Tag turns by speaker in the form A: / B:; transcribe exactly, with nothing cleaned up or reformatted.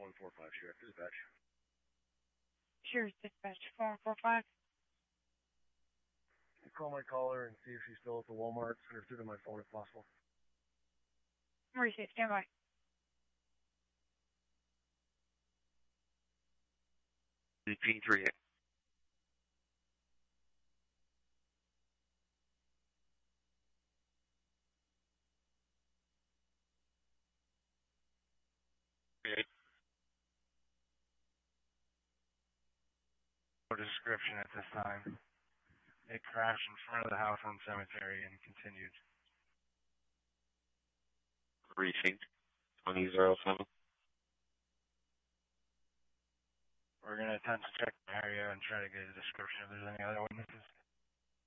A: one four five, Sheriff. Dispatch.
B: Sheriff Dispatch, four one four five.
A: Call my caller and see if she's still at the Walmart. Send her through to my phone if possible.
B: Mauricio, stand by.
C: P three.
A: No description at this time. It crashed in front of the house on Cemetery and continued.
C: Precinct twenty oh seven.
A: We're going to attempt to check the area and try to get a description if there's any other witnesses.